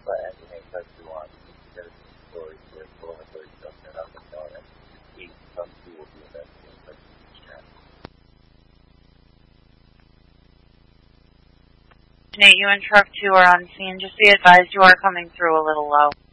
Nate, you and truck 2 are on scene. Just be advised you are coming through a little low.